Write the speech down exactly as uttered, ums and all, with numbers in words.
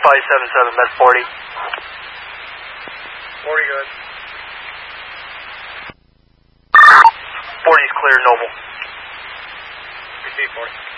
five seven seven, that's forty. forty good. forty's clear, Noble. Receive forty.